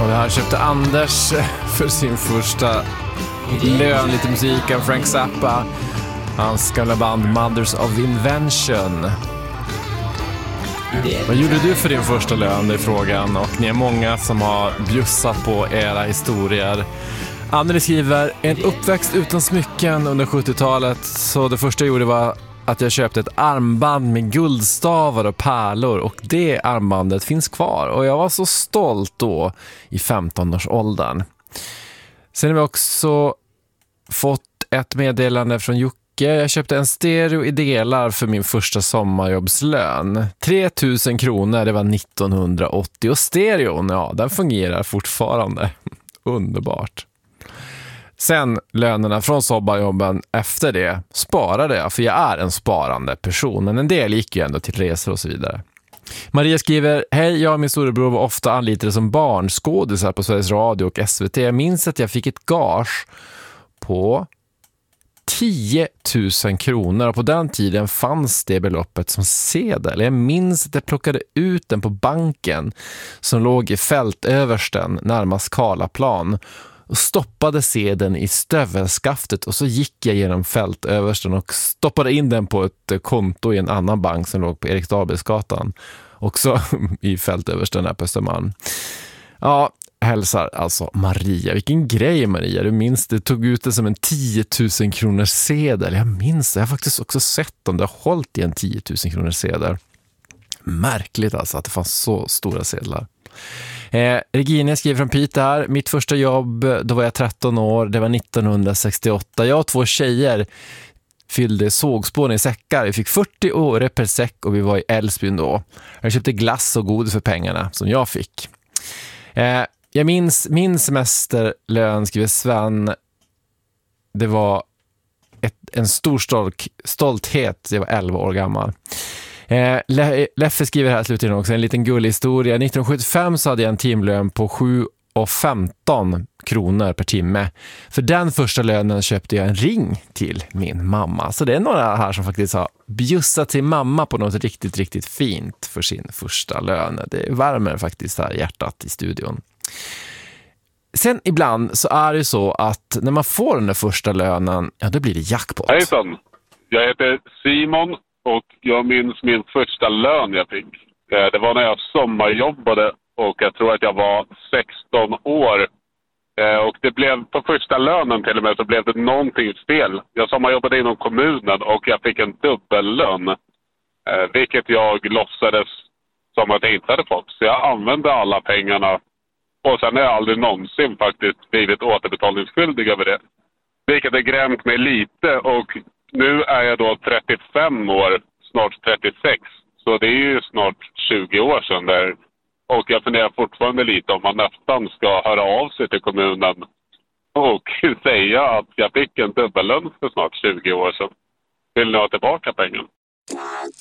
Och det här köpte Anders för sin första lön, lite musik av Frank Zappa. Hans gamla band Mothers of Invention. Vad gjorde du för din första lön i frågan? Och ni är många som har bjussat på era historier. Anneli skriver: en uppväxt utan smycken under 70-talet. Så det första jag gjorde var att jag köpte ett armband med guldstavar och pärlor. Och det armbandet finns kvar. Och jag var så stolt då i 15-årsåldern. Sen har vi också fått ett meddelande från Jocke. Jag köpte en stereo i delar för min första sommarjobbslön. 3 000 kronor, det var 1980. Och stereon, ja, den fungerar fortfarande. Underbart. Sen lönerna från sommarjobben efter det sparade jag, för jag är en sparande person. Men en del gick ju ändå till resor och så vidare. Maria skriver: hej, jag och min storebror var ofta anlitade som barnskådisar på Sveriges Radio och SVT. Jag minns att jag fick ett gage på 10 000 kronor och på den tiden fanns det beloppet som sedel. Jag minns att jag plockade ut den på banken som låg i fältöversten närmast Karlaplan och stoppade sedeln i stövelskaftet, och så gick jag genom fältöversten och stoppade in den på ett konto i en annan bank som låg på Eriksdalsgatan, också i fältöversten där på Östermalm. Ja, hälsar alltså Maria. Vilken grej, Maria. Du minns, det tog ut det som en 10 000 kronors sedel. Jag minns det. Jag har faktiskt också sett om det har hållit i en 10 000 kronors sedel. Märkligt alltså att det fanns så stora sedlar. Regina skriver från Piteå här: mitt första jobb, då var jag 13 år. Det var 1968. Jag och 2 tjejer fyllde sågspån i säckar. Vi fick 40 öre per säck och vi var i Älvsbyn då. Jag köpte glass och godis för pengarna som jag fick. Jag minns min semesterlön, skriver Sven. Det var en stor stolthet. Jag var 11 år gammal. Leffe skriver här slutligen också en liten gullig historia. 1975 så hade jag en timlön på 7,15 kronor per timme. För den första lönen köpte jag en ring till min mamma. Så det är några här som faktiskt har bjussat till mamma på något riktigt, riktigt fint för sin första lön. Det värmer faktiskt här hjärtat i studion. Sen ibland så är det så att när man får den där första lönen, ja, då blir det jackpot. Hejsan, jag heter Simon och jag minns min första lön jag fick. Det var när jag sommarjobbade och jag tror att jag var 16 år. Och det blev på första lönen till och med så blev det någonting fel. Jag sommarjobbade inom kommunen och jag fick en dubbellön. Vilket jag låtsades som att jag inte hade fått. Så jag använde alla pengarna. Och sen har jag aldrig någonsin faktiskt blivit återbetalningsskyldig över det. Vilket har grämt mig lite. Och nu är jag då 35 år, snart 36. Så det är ju snart 20 år sedan där. Och jag funderar fortfarande lite om man nästan ska höra av sig till kommunen och säga att jag fick en dubbellön för snart 20 år sedan. Vill ni ha tillbaka pengen?